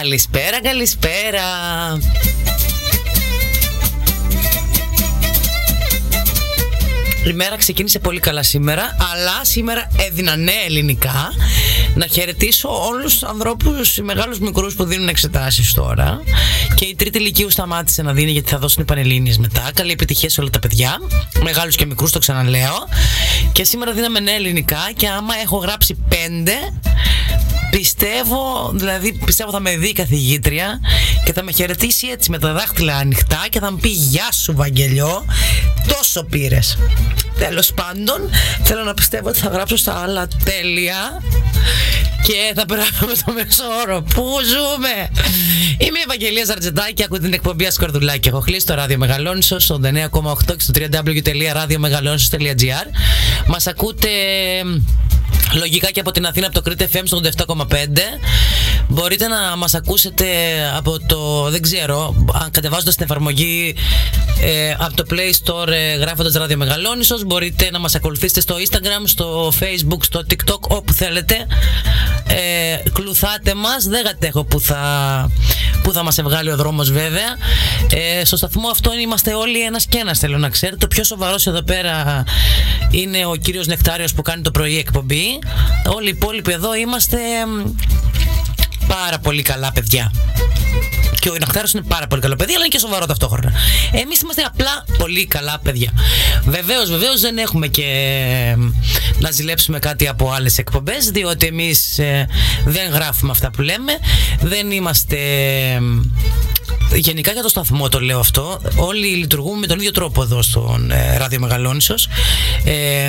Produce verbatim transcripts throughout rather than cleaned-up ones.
Καλησπέρα, καλησπέρα. Η μέρα ξεκίνησε πολύ καλά σήμερα, αλλά σήμερα έδινα νέα ελληνικά. Να χαιρετήσω όλους τους ανθρώπους, μεγάλους μικρούς που δίνουν εξετάσεις τώρα. Και η τρίτη λυκείου σταμάτησε να δίνει γιατί θα δώσουν πανελλήνιες μετά. Καλή επιτυχία σε όλα τα παιδιά, μεγάλους και μικρούς, το ξαναλέω. Και σήμερα δίναμε νέα ελληνικά και άμα έχω γράψει πέντε, πιστεύω, δηλαδή πιστεύω θα με δει η καθηγήτρια και θα με χαιρετήσει έτσι με τα δάχτυλα ανοιχτά και θα μου πει «Γεια σου Βαγγελιό, τόσο πήρες». Τέλος πάντων, θέλω να πιστεύω ότι θα γράψω στα άλλα τέλεια και θα περάσουμε στο μέσο όρο. Πού ζούμε! Είμαι η Ευαγγελία Ζαρτζετάκη και ακούω την εκπομπή Ασκορδουλάκη. Έχω κλείσει το Ράδιο Μεγαλόνισσος στο εννιά κόμμα οκτώ και στο double-u double-u double-u τελεία ραδιομεγαλόνισσος τελεία τζι άρ. Μας ακούτε λογικά και από την Αθήνα, από το Κρήτη εφ εμ στο ογδόντα επτά κόμμα πέντε. Μπορείτε να μας ακούσετε από το, δεν ξέρω, κατεβάζοντας την εφαρμογή ε, από το Play Store ε, γράφοντας Ράδιο Μεγαλόνισσος. Μπορείτε να μας ακολουθήσετε στο Instagram, στο Facebook, στο TikTok, όπου θέλετε. Ε, κλουθάτε μας, δεν κατέχω που θα, που θα μας βγάλει ο δρόμος βέβαια. Ε, στο σταθμό αυτό είμαστε όλοι ένας και ένας, θέλω να ξέρετε. Το πιο σοβαρός εδώ πέρα είναι ο κύριος Νεκτάριος που κάνει το πρωί εκπομπή. Όλοι οι υπόλοιποι εδώ είμαστε πάρα πολύ καλά παιδιά. Και ο Νεκτάριος είναι πάρα πολύ καλό παιδί, αλλά είναι και σοβαρό ταυτόχρονα. Εμείς είμαστε απλά πολύ καλά παιδιά. Βεβαίως, βεβαίως δεν έχουμε και να ζηλέψουμε κάτι από άλλες εκπομπές, διότι εμείς ε, δεν γράφουμε αυτά που λέμε. Δεν είμαστε... Γενικά για το σταθμό το λέω αυτό. Όλοι λειτουργούμε με τον ίδιο τρόπο εδώ στον ε, Ράδιο Μεγαλόνισσος. Ε,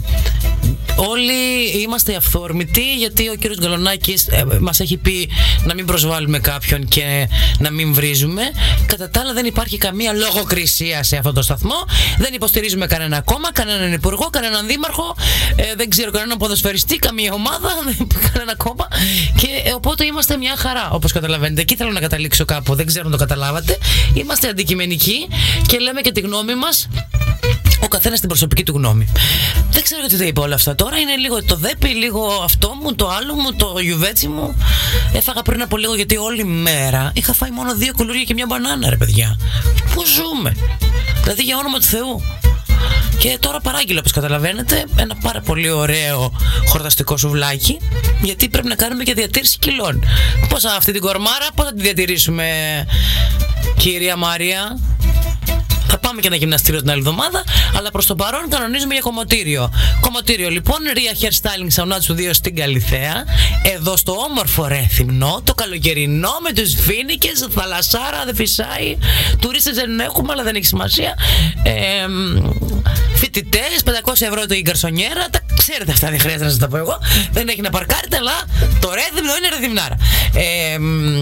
όλοι είμαστε αυθόρμητοι, γιατί ο κύριος Γκαλονάκης ε, μας έχει πει να μην προσβάλλουμε κάποιον και να μην βρίζουμε. Κατά τα άλλα δεν υπάρχει καμία λογοκρισία σε αυτό το σταθμό. Δεν υποστηρίζουμε κανένα κόμμα, κανέναν υπουργό, κανέναν δήμαρχο, ε, δεν ξέρω κανέναν ποδοσφαιριστή, καμία ομάδα, κανένα κόμμα. Και ε, οπότε είμαστε μια χαρά, όπως καταλαβαίνετε. Εκεί θέλω να καταλήξω κάπου, δεν ξέρω αν το καταλάβατε. Είμαστε αντικειμενικοί και λέμε και τη γνώμη μας, ο καθένας την προσωπική του γνώμη. Δεν ξέρω γιατί τα είπα όλα αυτά τώρα. Είναι λίγο το δέπι, λίγο αυτό μου, το άλλο μου, το γιουβέτσι μου. Έφαγα πριν από λίγο γιατί όλη μέρα είχα φάει μόνο δύο κουλούρια και μια μπανάνα, ρε παιδιά. Πού ζούμε? Δηλαδή για όνομα του Θεού. Και τώρα παράγγειλα, όπως καταλαβαίνετε, ένα πάρα πολύ ωραίο χορταστικό σουβλάκι, γιατί πρέπει να κάνουμε και διατήρηση κιλών. Πώς αυτή την κορμάρα, πώς θα τη διατηρήσουμε, κυρία Μάρια? Θα πάμε και ένα γυμναστήριο την άλλη εβδομάδα, αλλά προς το παρόν κανονίζουμε για κομμωτήριο. Κομμωτήριο λοιπόν, Ria Hairstyling Σαουνάτσου δύο στην Καλιθέα, εδώ στο όμορφο Ρέθυμνο, το καλοκαιρινό με τους φοίνικες, θαλασσάρα, δεν φυσάει, τουρίστες δεν έχουμε, αλλά δεν έχει σημασία. Ε, φοιτητές, πεντακόσια ευρώ το η γκαρσονιέρα, τα ξέρετε αυτά, δεν χρειάζεται να σας τα πω εγώ. Δεν έχει να παρκάρετε, αλλά το Ρέθυμνο είναι ρεθυμνάρα. Ε,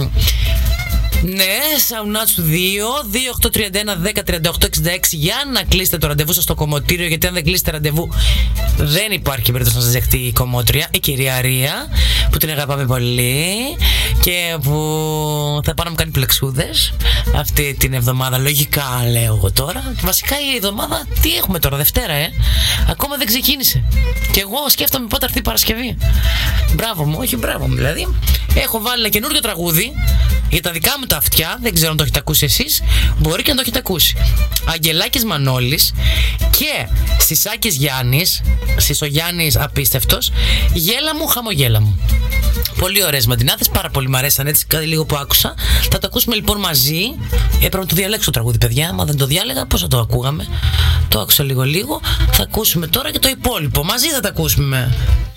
Ναι, Σαουνάτσου δύο, δύο οκτώ τρία ένα ένα τρία οκτώ έξι έξι για να κλείσετε το ραντεβού σας στο κομμωτήριο, γιατί αν δεν κλείσετε ραντεβού δεν υπάρχει περίπτωση να σας δεχτεί η κομμότρια, η κυρία Ρία, που την αγαπάμε πολύ και που θα πάω να μου κάνει πλεξούδες αυτή την εβδομάδα, λογικά λέω εγώ τώρα. Βασικά η εβδομάδα, τι έχουμε τώρα, Δευτέρα, ε, ακόμα δεν ξεκίνησε. Και εγώ σκέφτομαι πότε έρθει η Παρασκευή. Μπράβο μου, όχι μπράβο μου δηλαδή. Έχω βάλει ένα καινούριο τραγούδι για τα δικά μου τα αυτιά, δεν ξέρω αν το έχετε ακούσει εσείς, μπορεί και να το έχετε ακούσει. Αγγελάκης Μανώλης και Σισάκης Γιάννης, Σισογιάννης απίστευτος, Γέλα μου, χαμογέλα μου. Πολύ ωραίες μαντινάδες, πάρα πολύ μ' αρέσαν έτσι κάτι λίγο που άκουσα. Θα το ακούσουμε λοιπόν μαζί. Έπρεπε να το διαλέξω το τραγούδι, παιδιά. Μα δεν το διάλεγα, πώς θα το ακούγαμε? Το άκουσα λίγο λίγο. Θα ακούσουμε τώρα και το υπόλοιπο. Μαζί θα τα ακούσουμε.